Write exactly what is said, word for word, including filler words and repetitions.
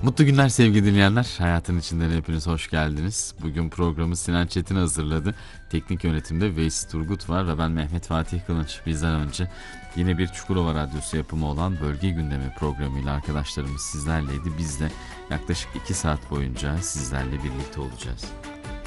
Mutlu günler sevgili dinleyenler. Hayatın içinden hepiniz hoş geldiniz. Bugün programı Sinan Çetin hazırladı. Teknik yönetimde Veys Turgut var ve ben Mehmet Fatih Kılınç. Bizden önce yine bir Çukurova Radyosu yapımı olan Bölge Gündemi programıyla arkadaşlarımız sizlerleydi. Biz de yaklaşık iki saat boyunca sizlerle birlikte olacağız.